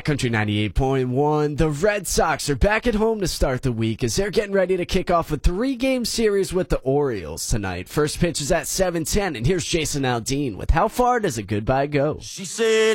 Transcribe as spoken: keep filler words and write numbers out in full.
Country ninety-eight point one. The Red Sox are back at home to start the week as they're getting ready to kick off a three-game series with the Orioles tonight. First pitch is at seven ten, and here's Jason Aldean with How Far Does a Goodbye Go? She said